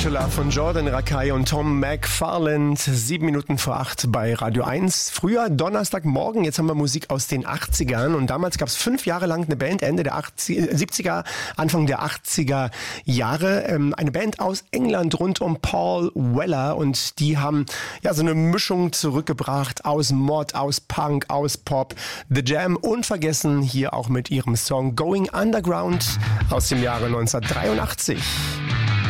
to Love von Jordan Rakei und Tom McFarland. 7 Minuten vor 8 bei Radio 1. Früher Donnerstagmorgen, jetzt haben wir Musik aus den 80ern. Und damals gab es 5 Jahre lang eine Band, Ende der 70er, Anfang der 80er Jahre. Eine Band aus England rund um Paul Weller. Und die haben ja so eine Mischung zurückgebracht aus Mod, aus Punk, aus Pop. The Jam, unvergessen, hier auch mit ihrem Song Going Underground aus dem Jahre 1983.